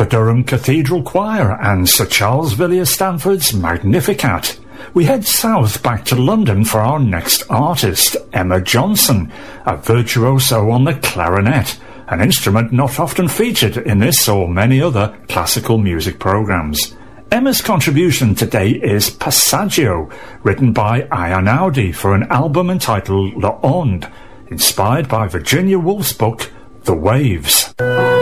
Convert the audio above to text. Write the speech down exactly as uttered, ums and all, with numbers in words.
the Durham Cathedral Choir and Sir Charles Villiers Stanford's Magnificat. We head south back to London for our next artist, Emma Johnson, a virtuoso on the clarinet, an instrument not often featured in this or many other classical music programmes. Emma's contribution today is Passaggio, written by Einaudi for an album entitled Le Onde, inspired by Virginia Woolf's book, The Waves.